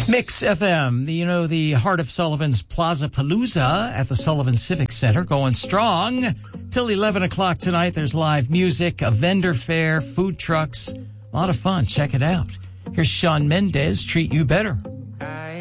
Mix FM, the heart of Sullivan's Plaza Palooza at the Sullivan Civic Center, going strong till 11 o'clock tonight. There's live music, a vendor fair, food trucks, a lot of fun. Check it out. Here's Shawn Mendes, Treat You Better.